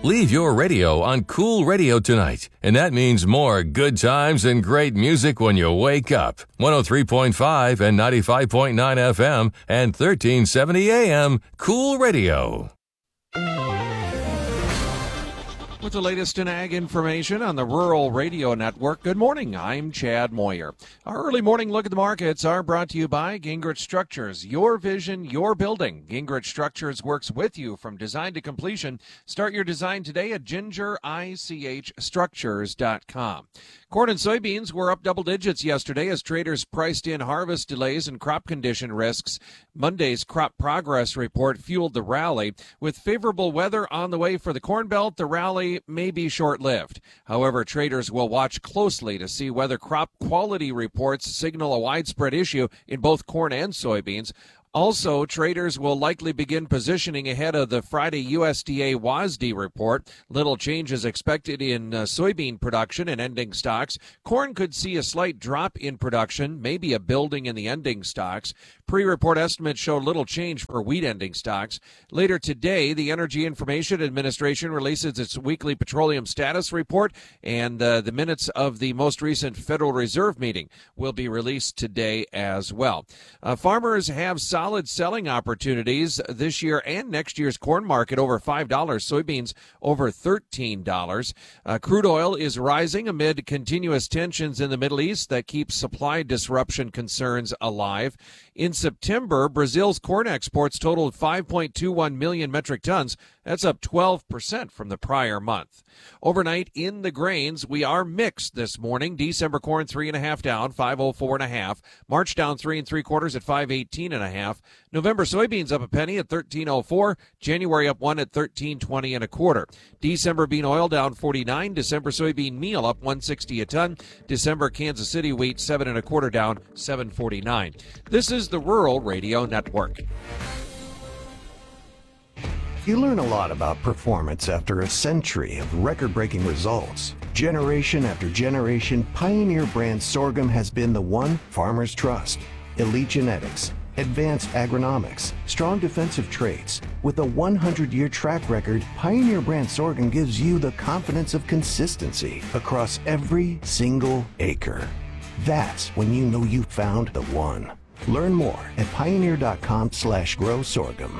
Leave your radio on Cool Radio tonight, and that means more good times and great music when you wake up. 103.5 and 95.9 FM and 1370 AM, Cool Radio. With the latest in ag information on the Rural Radio Network, good morning. I'm Chad Moyer. Our early morning look at the markets are brought to you by Gingrich Structures. Your vision, your building. Gingrich Structures works with you from design to completion. Start your design today at gingerichstructures.com. Corn and soybeans were up double digits yesterday as traders priced in harvest delays and crop condition risks. Monday's crop progress report fueled the rally. With favorable weather on the way for the Corn Belt, the rally may be short-lived. However, traders will watch closely to see whether crop quality reports signal a widespread issue in both corn and soybeans. Also, traders will likely begin positioning ahead of the Friday USDA WASDE report. Little change is expected in soybean production and ending stocks. Corn could see a slight drop in production, maybe a building in the ending stocks. Pre-report estimates show little change for wheat ending stocks. Later today, the Energy Information Administration releases its weekly petroleum status report, and the minutes of the most recent Federal Reserve meeting will be released today as well. Farmers have solid selling opportunities this year and next year's corn market over $5, soybeans over $13. Crude oil is rising amid continuous tensions in the Middle East that keep supply disruption concerns alive. In September, Brazil's corn exports totaled 5.21 million metric tons. That's up 12% from the prior month. Overnight in the grains, we are mixed this morning. December corn 3.5 down, 504.5. March down 3 3/4 at 518.5. November soybeans up a penny at 13.04. January up 1 at 13.20 1/4. December bean oil down 49. December soybean meal up 160 a ton. December Kansas City wheat 7 1/4 down, 749. This is the Rural Radio Network. You learn a lot about performance after a century of record-breaking results. Generation after generation, Pioneer brand sorghum has been the one farmers trust. Elite genetics, advanced agronomics, strong defensive traits. With a 100-year track record, Pioneer brand sorghum gives you the confidence of consistency across every single acre. That's when you know you found the one. Learn more at pioneer.com/grow sorghum.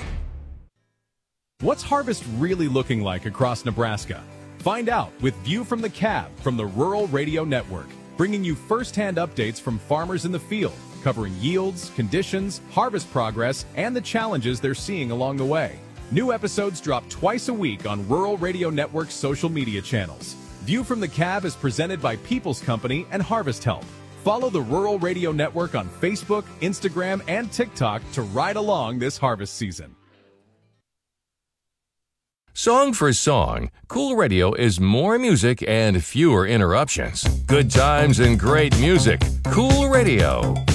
What's harvest really looking like across Nebraska? Find out with View from the Cab from the Rural Radio Network, bringing you first-hand updates from farmers in the field, covering yields, conditions, harvest progress, and the challenges they're seeing along the way. New episodes drop twice a week on Rural Radio Network's social media channels. View from the Cab is presented by People's Company and Harvest Help. Follow the Rural Radio Network on Facebook, Instagram, and TikTok to ride along this harvest season. Song for song, Cool Radio is more music and fewer interruptions. Good times and great music. Cool Radio.